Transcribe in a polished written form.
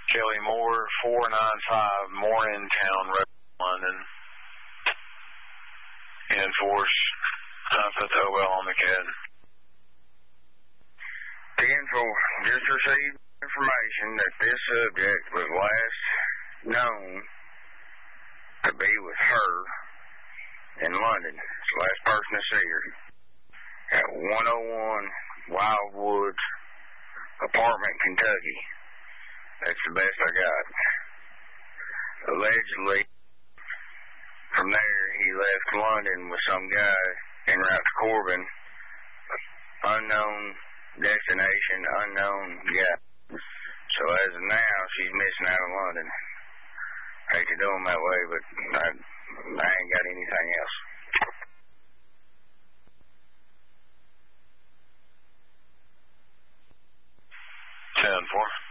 Kelly Moore, 495 Morgantown Road, London. Enforce. Put the OL on the CAD. 10-4. Just received information that this subject was last known to be with her in London. It's the last person to see her. At 101 Wildwoods Apartment, Kentucky. That's the best I got. Allegedly, from there, he left London with some guy en route to Corbin. Unknown destination, unknown guy. So as of now, she's missing out of London. I hate to do them that way, but I ain't got anything else. 10-4.